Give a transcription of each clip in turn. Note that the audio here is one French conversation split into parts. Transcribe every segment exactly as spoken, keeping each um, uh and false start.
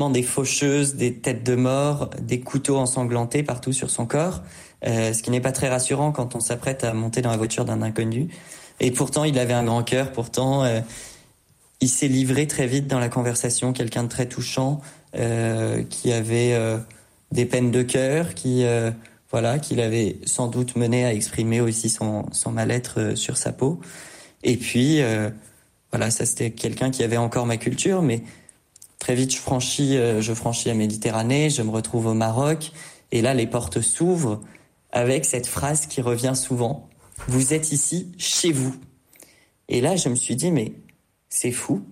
des faucheuses, des têtes de mort, des couteaux ensanglantés partout sur son corps, euh, ce qui n'est pas très rassurant quand on s'apprête à monter dans la voiture d'un inconnu. Et pourtant, il avait un grand cœur, pourtant, euh, il s'est livré très vite dans la conversation, quelqu'un de très touchant, euh, qui avait euh, des peines de cœur, qui, euh, voilà, qu'il avait sans doute mené à exprimer aussi son, son mal-être euh, sur sa peau. Et puis, euh, voilà, ça c'était quelqu'un qui avait encore ma culture, mais très vite, je franchis, euh, je franchis la Méditerranée, je me retrouve au Maroc, et là, les portes s'ouvrent avec cette phrase qui revient souvent. Vous êtes ici, chez vous. Et là, je me suis dit, mais c'est fou.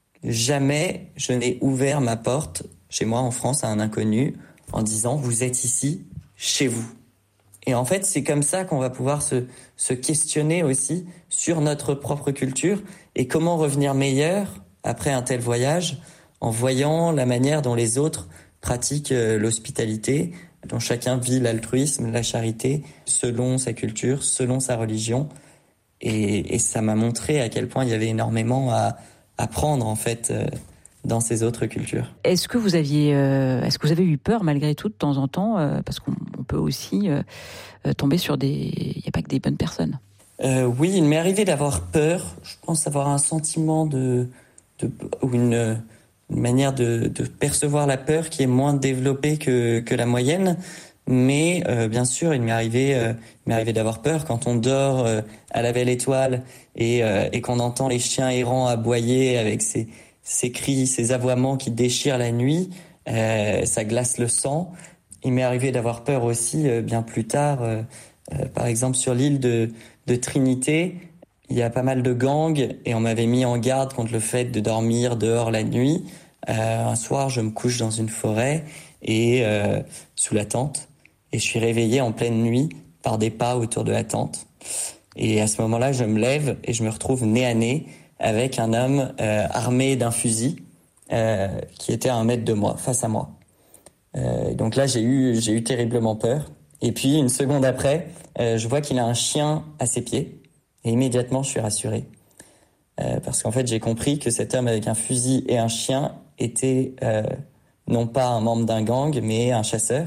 Jamais je n'ai ouvert ma porte chez moi en France à un inconnu en disant, vous êtes ici, chez vous. Et en fait, c'est comme ça qu'on va pouvoir se, se questionner aussi sur notre propre culture et comment revenir meilleur après un tel voyage, en voyant la manière dont les autres pratiquent l'hospitalité, dont chacun vit l'altruisme, la charité, selon sa culture, selon sa religion. Et, et ça m'a montré à quel point il y avait énormément à apprendre, en fait, euh, dans ces autres cultures. Est-ce que vous aviez, euh, est-ce que vous avez eu peur malgré tout de temps en temps, euh, parce qu'on on peut aussi euh, tomber sur des, il n'y a pas que des bonnes personnes. Euh, oui, il m'est arrivé d'avoir peur. Je pense avoir un sentiment de, de ou une, une manière de, de percevoir la peur qui est moins développée que que la moyenne. Mais euh, bien sûr, il m'est arrivé, euh, il m'est arrivé d'avoir peur quand on dort euh, à la belle étoile et, euh, et qu'on entend les chiens errants aboyer avec ces, ces cris, ces aboiements qui déchirent la nuit. Euh, ça glace le sang. Il m'est arrivé d'avoir peur aussi euh, bien plus tard. Euh, euh, par exemple, sur l'île de, de Trinité, il y a pas mal de gangs et on m'avait mis en garde contre le fait de dormir dehors la nuit. Euh, un soir, je me couche dans une forêt et euh, sous la tente. Et je suis réveillé en pleine nuit par des pas autour de la tente. Et à ce moment-là, je me lève et je me retrouve nez à nez avec un homme euh, armé d'un fusil euh, qui était à un mètre de moi, face à moi. Euh, donc là, j'ai eu, j'ai eu terriblement peur. Et puis, une seconde après, euh, je vois qu'il a un chien à ses pieds. Et immédiatement, je suis rassuré. Euh, parce qu'en fait, j'ai compris que cet homme avec un fusil et un chien était euh, non pas un membre d'un gang, mais un chasseur.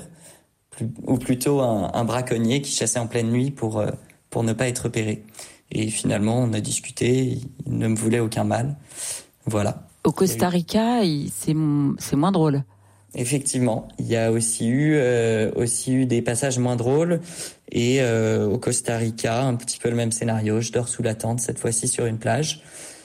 Ou plutôt un, un braconnier qui chassait en pleine nuit pour, euh, pour ne pas être repéré. Et finalement, on a discuté, il ne me voulait aucun mal. Voilà. Au Costa Rica, il, c'est, c'est moins drôle. Effectivement, il y a aussi eu, euh, aussi eu des passages moins drôles. Et euh, au Costa Rica, un petit peu le même scénario. Je dors sous la tente, cette fois-ci sur une plage.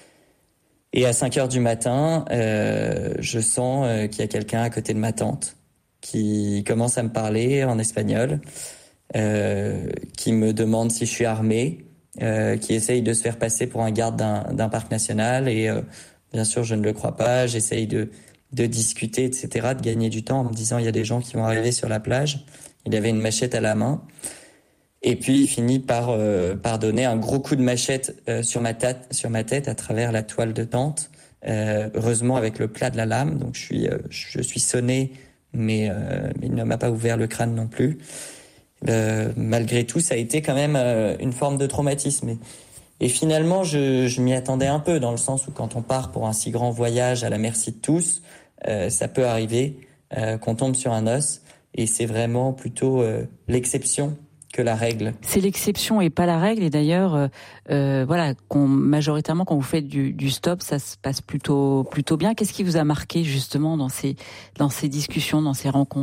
Et à cinq heures du matin, euh, je sens euh, qu'il y a quelqu'un à côté de ma tente qui commence à me parler en espagnol, euh, qui me demande si je suis armé, euh, qui essaye de se faire passer pour un garde d'un, d'un parc national. Et euh, bien sûr, je ne le crois pas. J'essaye de, de discuter, et cetera, de gagner du temps en me disant il y a des gens qui vont arriver sur la plage. Il avait une machette à la main. Et puis, il finit par, euh, par donner un gros coup de machette euh, sur ma tête, sur ma tête à travers la toile de tente. Euh, heureusement, avec le plat de la lame. Donc, je suis, euh, je suis sonné, mais, euh, mais il ne m'a pas ouvert le crâne non plus. Euh, malgré tout, ça a été quand même euh, une forme de traumatisme. Et, et finalement, je, je m'y attendais un peu, dans le sens où quand on part pour un si grand voyage à la merci de tous, euh, ça peut arriver euh, qu'on tombe sur un os. Et c'est vraiment plutôt euh, l'exception que la règle. C'est l'exception et pas la règle. Et d'ailleurs, euh, euh, voilà, qu'on, majoritairement, quand vous faites du, du stop, ça se passe plutôt, plutôt bien. Qu'est-ce qui vous a marqué justement dans ces, dans ces discussions, dans ces rencontres ?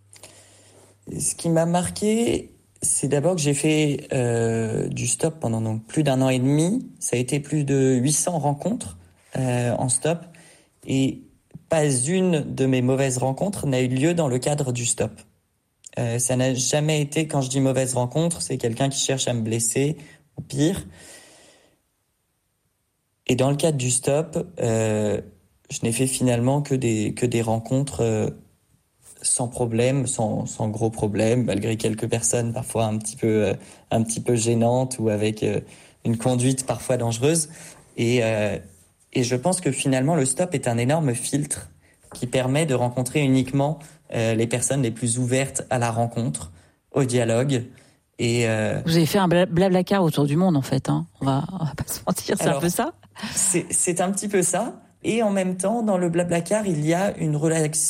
Ce qui m'a marqué, c'est d'abord que j'ai fait euh, du stop pendant donc plus d'un an et demi. Ça a été plus de huit cents rencontres euh, en stop. Et pas une de mes mauvaises rencontres n'a eu lieu dans le cadre du stop. Euh, ça n'a jamais été, quand je dis mauvaise rencontre, c'est quelqu'un qui cherche à me blesser, ou pire. Et dans le cadre du stop, euh, je n'ai fait finalement que des, que des rencontres euh, sans problème, sans, sans gros problème, malgré quelques personnes parfois un petit peu, euh, un petit peu gênantes ou avec euh, une conduite parfois dangereuse. Et, euh, et je pense que finalement, le stop est un énorme filtre qui permet de rencontrer uniquement euh, les personnes les plus ouvertes à la rencontre, au dialogue. Et euh, vous avez fait un blablacar autour du monde, en fait. Hein. On va, on va pas se mentir, c'est alors, un peu ça. C'est, c'est un petit peu ça. Et en même temps, dans le Blablacar, il y a une relation